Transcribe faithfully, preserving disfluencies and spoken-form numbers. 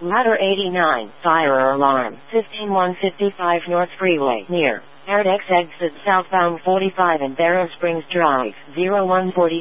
Ladder eighty-nine, fire alarm, fifteen one fifty-five North Freeway, near Ardex exit southbound forty-five and Barrow Springs Drive, zero one four